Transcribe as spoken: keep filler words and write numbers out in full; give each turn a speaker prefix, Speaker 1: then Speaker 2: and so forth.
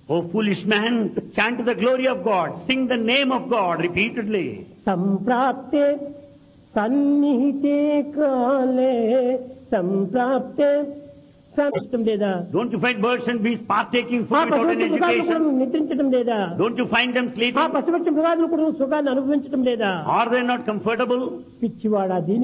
Speaker 1: O foolish man, chant the glory of God, sing the name of God repeatedly.
Speaker 2: సంప్రాప్తే సన్నిహితే కాలే సంప్రాప్తే ఇష్టం లేదా?
Speaker 1: Don't you find birds and beasts partaking
Speaker 2: ఆ
Speaker 1: food without an
Speaker 2: పశుపక్ష మృగాదులు కూడా
Speaker 1: education?
Speaker 2: నిద్రించడం లేదా?
Speaker 1: Don't you find them
Speaker 2: ఆ
Speaker 1: sleeping?
Speaker 2: పశుపక్ష మృగాదులు కూడా సుఖాన్ని అనుభవించడం లేదా?
Speaker 1: Are they not comfortable?
Speaker 2: పిచ్చివాడా దీని